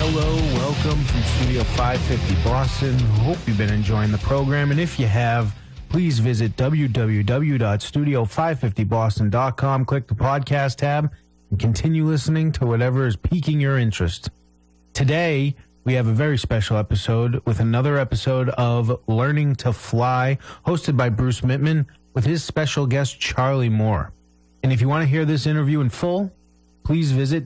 Hello, welcome from Studio 550 Boston. Hope you've been enjoying the program, and if you have, please visit www.studio550boston.com, click the podcast tab, and continue listening to whatever is piquing your interest. Today, we have a very special episode with another episode of Learning to Fly, hosted by Bruce Mittman, with his special guest, Charlie Moore. And if you want to hear this interview in full, please visit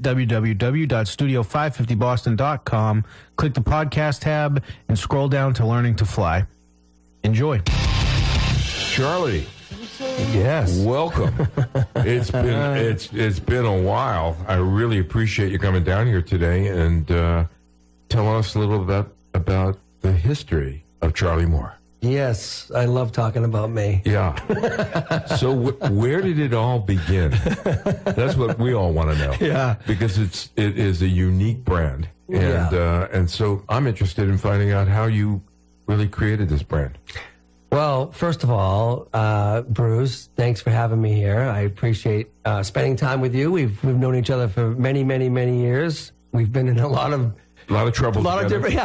www.studio550boston.com, click the podcast tab, and scroll down to Learning to Fly. Enjoy. Charlie. Yes. Welcome. It's been a while. I really appreciate you coming down here today and telling us a little about the history of Charlie Moore. Yes, I love talking about me. Yeah. So where did it all begin? That's what we all want to know. Yeah. Because it is a unique brand. And so I'm interested in finding out how you really created this brand. Well, first of all, Bruce, thanks for having me here. I appreciate spending time with you. We've known each other for many, many, many years. We've been in a lot of trouble. A lot of different,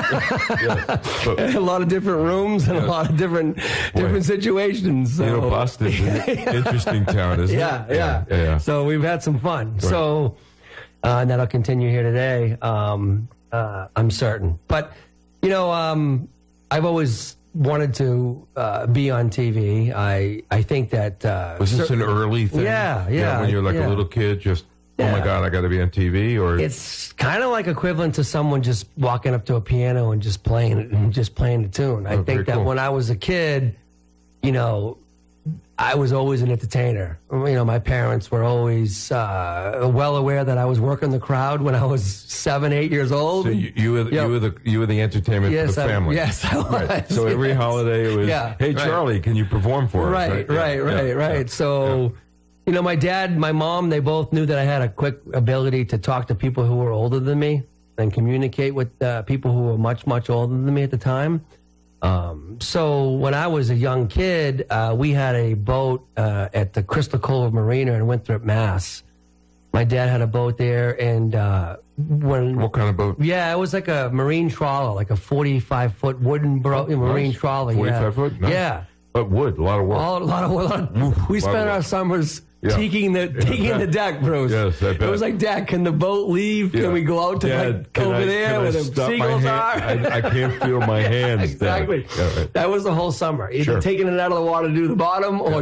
a lot of different rooms and a lot of different situations. So. You know, Boston's an interesting town, isn't it? Yeah. So we've had some fun. Right. So, and that'll continue here today. I'm certain. But, you know, I've always wanted to be on TV. I think that... was this an early thing? Yeah. When you're like a little kid, just... Oh my God, I got to be on TV, or it's kind of like equivalent to someone just walking up to a piano and just playing it and just playing the tune. I think that when I was a kid, you know, I was always an entertainer. You know, my parents were always well aware that I was working the crowd when I was 7, 8 years old. So you were the entertainment for the family. Yes, I was. Right. So every holiday it was, hey Charlie, can you perform for us? Right. So. You know, my dad, my mom, they both knew that I had a quick ability to talk to people who were older than me and communicate with people who were much, much older than me at the time. So when I was a young kid, we had a boat at the Crystal Cove Marina in Winthrop, Mass. My dad had a boat there, and what kind of boat? Yeah, it was like a marine trawler, like a 45-foot wooden marine trawler. 45 foot? Nice. Yeah. But wood, a lot of work. A lot of wood. We spent our summers taking the deck, Bruce. Yes, I bet. It was like, Dad, can the boat leave? Yeah. Can we go out to over there where the seagulls are? I can't feel my hands. Exactly. Right. That was the whole summer. Either taking it out of the water to do the bottom or